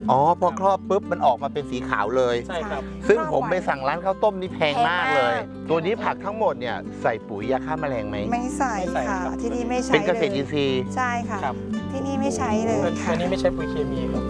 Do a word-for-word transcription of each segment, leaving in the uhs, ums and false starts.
อ๋อพอครอบปุ๊บมันออกมาเป็นสีขาวเลยใช่ครับซึ่งผมไปสั่งร้านข้าวต้มนี่แพงมากเลยตัวนี้ผักทั้งหมดเนี่ยใส่ปุ๋ยยาฆ่าแมลงไหมไม่ใส่ค่ะที่นี่ไม่ใช้เป็นเกษตรอินทรีย์ใช่ค่ะที่นี่ไม่ใช้เลยค่ะตัวนี้ไม่ใช้ปุ๋ยเคมีครับ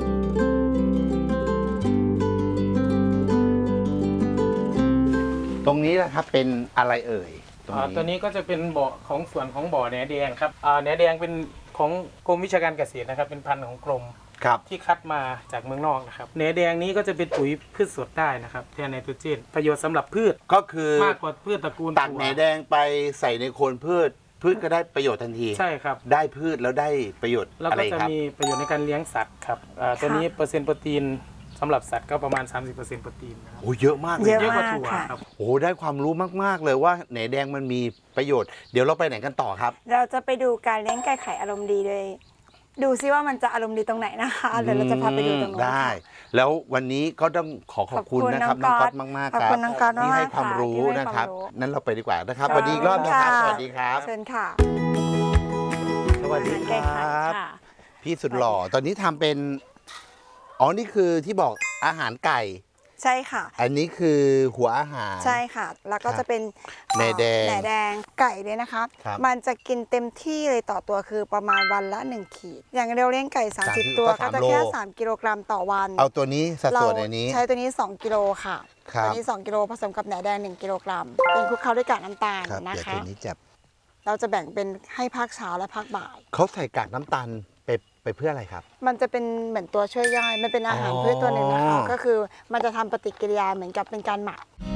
ตรงนี้นะครับเป็นอะไรเอ่ยตัวนี้ก็จะเป็นบ่อของส่วนของบ่อแหนแดงครับแหนแดงเป็นของกรมวิชาการเกษตรนะครับเป็นพันธุ์ของกรมที่คัดมาจากเมืองนอกนะครับแหนแดงนี้ก็จะเป็นปุ๋ยพืชสดได้นะครับแทนไนโตรเจนประโยชน์สำหรับพืชก็คือมากกว่าพืชตระกูลตัดแหนแดงไปใส่ในโคนพืชพืชก็ได้ประโยชน์ทันทีใช่ครับได้พืชแล้วได้ประโยชน์แล้วก็จะมีประโยชน์ในการเลี้ยงสัตว์ครับตัวนี้เปอร์เซ็นต์โปรตีนสำหรับสัตว์ก็ประมาณ สามสิบเปอร์เซ็นต์ โปรตีนนะครับโอ้เยอะมากเลยเยอะกว่าถั่วครับโอ้ได้ความรู้มากๆเลยว่าแหนแดงมันมีประโยชน์เดี๋ยวเราไปไหนกันต่อครับเราจะไปดูการเลี้ยงไก่ไข่อารมณ์ดีเลยดูซิว่ามันจะอารมณ์ดีตรงไหนนะคะเดี๋ยวเราจะพาไปดูตรงนู้นได้แล้ววันนี้ก็ต้องขอขอบคุณนะครับน้องก๊อตมากๆครับที่ให้ความรู้นะครับนั้นเราไปดีกว่านะครับสวัสดีรอบนะครับสวัสดีครับเชิญค่ะสวัสดีครับพี่สุดหล่อตอนนี้ทำเป็นอ๋อนี่คือที่บอกอาหารไก่ใช่ค่ะอันนี้คือหัวอาหารใช่ค่ะแล้วก็จะเป็นแหนแดงแหนแดงไก่เนี่ยนะคะมันจะกินเต็มที่เลยต่อตัวคือประมาณวันละหนึ่งขีดอย่างเราเลี้ยงไก่สามสิบตัวก็จะแค่สามกิโลกรัมต่อวันเอาตัวนี้สัดส่วนในนี้ใช้ตัวนี้สองกิโลค่ะตัวนี้สองกิโลผสมกับแหนแดงหนึ่งกิโลกรัมเป็นคลุกเคล้าด้วยกากน้ำตาลนะคะเราจะแบ่งเป็นให้ภาคเช้าและภาคบ่ายเขาใส่กากน้ำตาลไปไปเพื่ออะไรครับมันจะเป็นเหมือนตัวช่วยย่อยมันเป็นอาหารพืชตัวหนึ่งนะคะก็คือมันจะทำปฏิกิริยาเหมือนกับเป็นการหมัก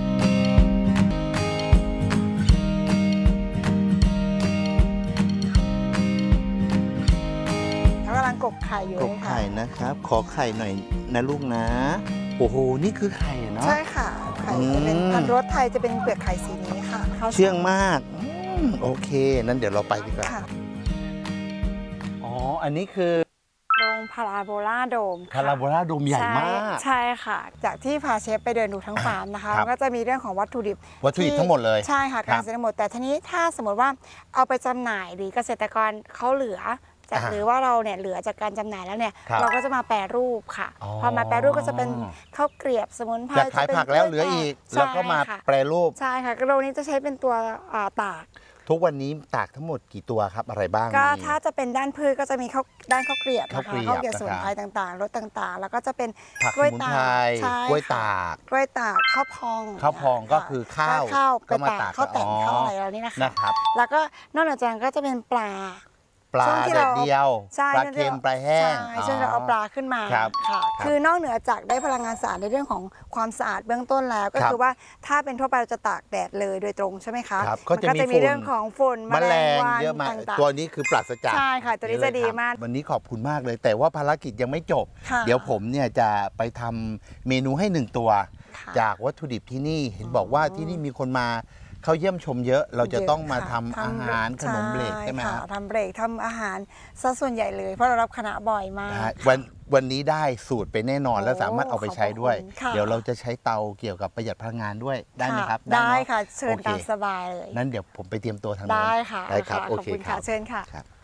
เขากำลังกกไข่อยู่กกไข่นะครับขอไข่หน่อยนะลูกนะโอ้โหนี่คือไข่เนาะใช่ค่ะไข่จะเป็นพันธุ์รสไทยจะเป็นเปลือกไข่สีนี้ค่ะเชื่องมากโอเคนั้นเดี๋ยวเราไปดีกว่าอ๋ออันนี้คือโรงพาราโบลาโดมพาราโบลาโดมใหญ่มากใช่ค่ะจากที่พาเชฟไปเดินดูทั้งฟาร์มนะคะก็จะมีเรื่องของวัตถุดิบวัตถุดิบทั้งหมดเลยใช่ค่ะการเสนอหมดแต่ทีนี้ถ้าสมมติว่าเอาไปจำหน่ายหรือเกษตรกรเขาเหลือจากหรือว่าเราเนี่ยเหลือจากการจำหน่ายแล้วเนี่ยเราก็จะมาแปรรูปค่ะพอมาแปรรูปก็จะเป็นข้าวเกรียบสมุนไพรจะขายผักแล้วเหลืออีกแล้วก็มาแปรรูปใช่ค่ะกระโดดนี้จะใช้เป็นตัวตากทุกวันนี้ตากทั้งหมดกี่ตัวครับอะไรบ้างก็ถ้าจะเป็นด้านพืชก็จะมีข้าวด้านข้าวเกรียบนะคะข้าวเกรียบสมุนไพรต่างๆรสต่างๆแล้วก็จะเป็นกล้วยตากกล้วยตากกล้วยตากข้าวพองข้าวพองก็คือข้าวข้าวก็มาตากข้าวแต่งข้าวอะไรเรานี่นะคะแล้วก็นอกจากนั้นก็จะเป็นปลาปลาแดดเดียวปลาเค็มปลาแห้งใช่ช่วงเราเอาปลาขึ้นมาค่ะคือนอกเหนือจากได้พลังงานสะอาดในเรื่องของความสะอาดเบื้องต้นแล้วก็คือว่าถ้าเป็นทั่วไปเราจะตากแดดเลยโดยตรงใช่ไหมคะก็จะมีเรื่องของฝุ่นแมลงเยอะมากตัวนี้คือปราศจากใช่ค่ะตัวนี้จะดีมากวันนี้ขอบคุณมากเลยแต่ว่าภารกิจยังไม่จบเดี๋ยวผมเนี่ยจะไปทำเมนูให้หนึ่งตัวจากวัตถุดิบที่นี่เห็นบอกว่าที่นี่มีคนมาเขาเยี่ยมชมเยอะเราจะต้องมาทำอาหารขนมเบรกใช่ไหมครับทำเบรกทำอาหารซะส่วนใหญ่เลยเพราะเรารับคณะบ่อยมากวันวันนี้ได้สูตรไปแน่นอนแล้วสามารถเอาไปใช้ด้วยเดี๋ยวเราจะใช้เตาเกี่ยวกับประหยัดพลังงานด้วยได้ไหมครับได้ค่ะเชิญตามสบายเลยนั้นเดี๋ยวผมไปเตรียมตัวทางได้ค่ะได้ครับโอเคค่ะเชิญค่ะ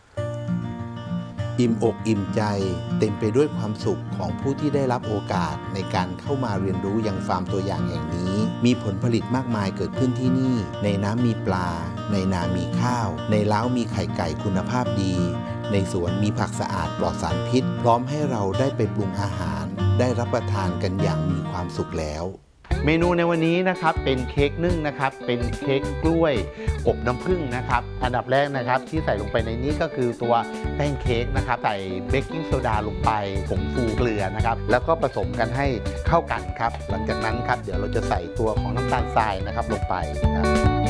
อิ่มอกอิ่มใจเต็มไปด้วยความสุขของผู้ที่ได้รับโอกาสในการเข้ามาเรียนรู้ยังฟาร์มตัวอย่างแห่งนี้มีผลผลิตมากมายเกิดขึ้นที่นี่ในน้ำมีปลาในนามีข้าวในเล้ามีไข่ไก่คุณภาพดีในสวนมีผักสะอาดปลอดสารพิษพร้อมให้เราได้ไปปรุงอาหารได้รับประทานกันอย่างมีความสุขแล้วเมนูในวันนี้นะครับเป็นเค้กนึ่งนะครับเป็นเค้กกล้วยอบน้ำผึ้งนะครับอันดับแรกนะครับที่ใส่ลงไปในนี้ก็คือตัวแป้งเค้กนะครับใส่เบกกิ้งโซดาลงไปผงฟูเกลือนะครับแล้วก็ผสมกันให้เข้ากันครับหลังจากนั้นครับเดี๋ยวเราจะใส่ตัวของน้ำตาลทรายนะครับลงไปครับ